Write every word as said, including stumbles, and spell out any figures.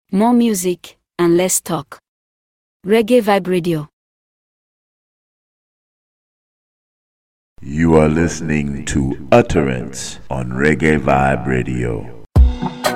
More music and less talk. Reggae Vibe Radio. You are listening to Utterance on Reggae Vibe Radio.